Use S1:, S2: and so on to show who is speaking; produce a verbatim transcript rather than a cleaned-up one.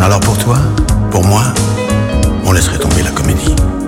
S1: Alors pour toi, pour moi, on laisserait tomber la comédie.